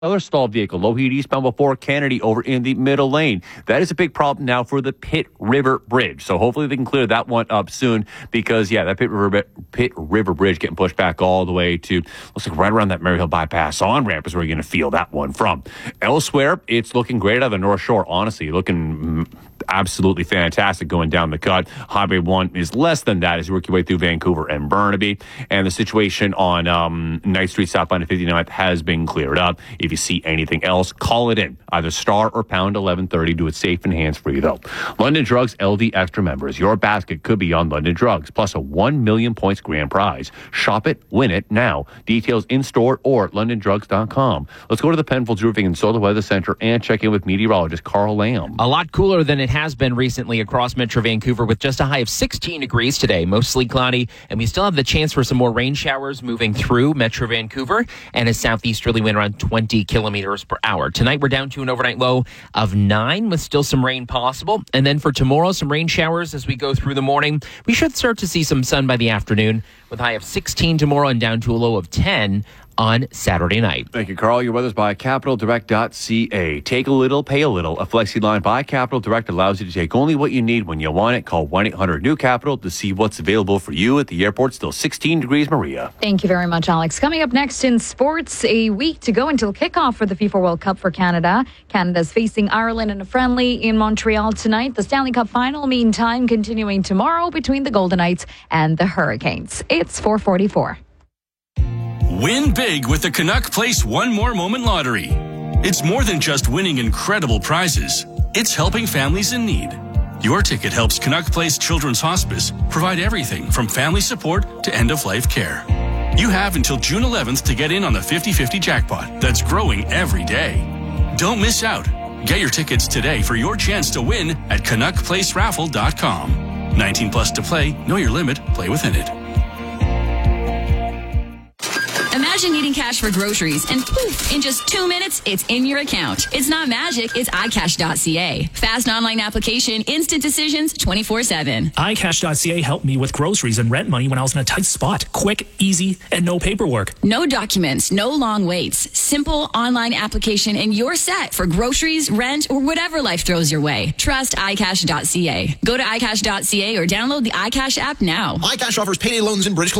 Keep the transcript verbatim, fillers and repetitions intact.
Another stalled vehicle, low heat eastbound before Kennedy over in the middle lane. That is a big problem now for the Pitt River Bridge. So hopefully they can clear that one up soon because, yeah, that Pitt River, Pitt River Bridge getting pushed back all the way to, looks like right around that Maryhill bypass on-ramp is where you're going to feel that one from. Elsewhere, it's looking great out of the North Shore, honestly. Looking absolutely fantastic going down the cut. Highway one is less than that as you work your way through Vancouver and Burnaby. And the situation on um, Knight Street southbound of fifty-ninth has been cleared up. If you see anything else, call it in. Either star or pound eleven thirty. Do it safe and hands-free, though. London Drugs L D Extra members. Your basket could be on London Drugs, plus a one million points grand prize. Shop it, win it now. Details in-store or at london drugs dot com. Let's go to the Penfolds Roofing and Solar Weather Center and check in with meteorologist Carl Lamb. A lot cooler than it has been recently across Metro Vancouver with just a high of sixteen degrees today. Mostly cloudy, and we still have the chance for some more rain showers moving through Metro Vancouver and a southeasterly wind around twenty kilometers per hour. Tonight, we're down to an overnight low of nine with still some rain possible. And then for tomorrow, some rain showers as we go through the morning. We should start to see some sun by the afternoon with a high of sixteen tomorrow and down to a low of ten on Saturday night. Thank you, Carl. Your weather's by capital direct dot c a. Take a little, pay a little. A flexi line by Capital Direct allows you to take only what you need when you want it. Call one eight hundred new capital to see what's available for you at the airport. Still sixteen degrees, Maria. Thank you very much, Alex. Coming up next in sports, a week to go until kickoff for the FIFA World Cup for Canada. Canada's facing Ireland in a friendly in Montreal tonight. The Stanley Cup final, meantime, continuing tomorrow between the Golden Knights and the Hurricanes. It's four forty-four. Win big with the Canuck Place One More Moment Lottery. It's more than just winning incredible prizes. It's helping families in need. Your ticket helps Canuck Place Children's Hospice provide everything from family support to end-of-life care. You have until June eleventh to get in on the fifty-fifty jackpot that's growing every day. Don't miss out. Get your tickets today for your chance to win at canuck place raffle dot com. nineteen plus to play. Know your limit. Play within it. Imagine needing cash for groceries and poof, in just two minutes, it's in your account. It's not magic, it's i cash dot c a. Fast online application, instant decisions, twenty-four seven. i cash dot c a helped me with groceries and rent money when I was in a tight spot. Quick, easy, and no paperwork. No documents, no long waits. Simple online application and you're set for groceries, rent, or whatever life throws your way. Trust i cash dot c a. Go to i cash dot c a or download the iCash app now. iCash offers payday loans in British Columbia.